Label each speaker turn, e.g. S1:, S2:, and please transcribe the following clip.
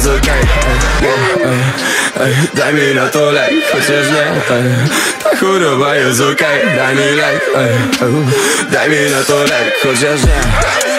S1: okej, daj mi na to lek, chociaż nie, ta choroba jest okej, daj mi lek, daj mi na to lek, chociaż nie.